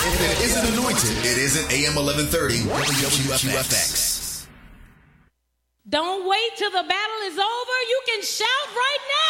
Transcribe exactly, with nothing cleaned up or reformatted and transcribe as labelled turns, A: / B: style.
A: If it isn't anointed, it isn't A M eleven thirty W W F X.
B: Don't wait till the battle is over. You can shout right now.